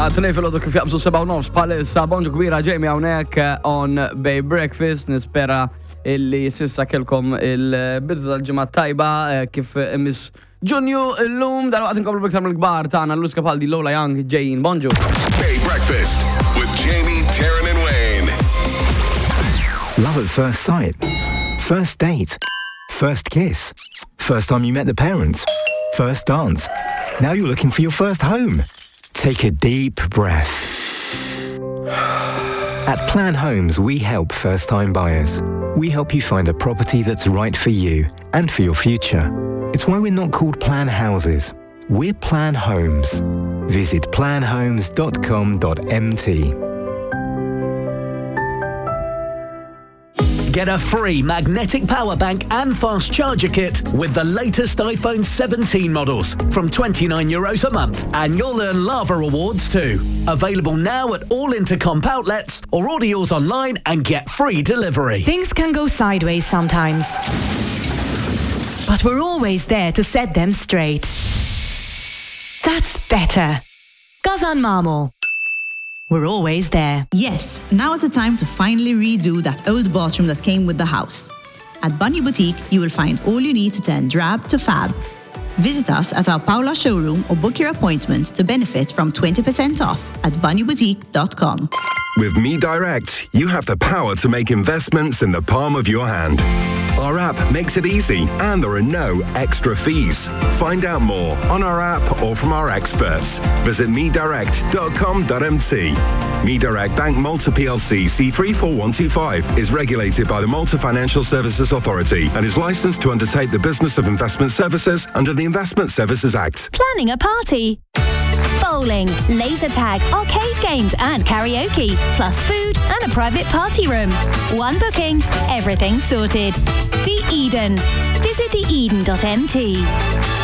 Għatni fil-ħodu kif jaqbżu 7:30 palissa, bonġu kbira Jamie hawnhekk on Bay Breakfast, nispera illi sissa kelkom il-biddu tal-ġimgħa tajba kif Miss Ġunju l-lum, dal-waqt inkomplu biktar mill-kbar tagħna l-Luska Paldi, Lola Young, Jane, bonġu. Bay Breakfast with Jamie, Taryn and Wayne. Love at first sight. First date. First kiss. First time you met the parents. First dance. Now you're looking for your first home. Take a deep breath. At Plan Homes, we help first-time buyers. We help you find a property that's right for you and for your future. It's why we're not called Plan Houses. We're Plan Homes. Visit planhomes.com.mt. Get a free magnetic power bank and fast charger kit with the latest iPhone 17 models from €29 a month, and you'll earn Lava Rewards too. Available now at all Intercomp outlets, or order yours online and get free delivery. Things can go sideways sometimes, but we're always there to set them straight. That's better. Gazan Marmor. We're always there. Yes, now is the time to finally redo that old bathroom that came with the house. At Bunny Boutique, you will find all you need to turn drab to fab. Visit us at our Paula showroom or book your appointment to benefit from 20% off at bunnyboutique.com. With Me Direct, you have the power to make investments in the palm of your hand. Our app makes it easy and there are no extra fees. Find out more on our app or from our experts. Visit medirect.com.mt. MeDirect Bank Malta PLC C34125 is regulated by the Malta Financial Services Authority and is licensed to undertake the business of investment services under the Investment Services Act. Planning a party? Bowling, laser tag, arcade games and karaoke, plus food and a private party room. One booking, everything sorted. The Eden. Visit theeden.mt.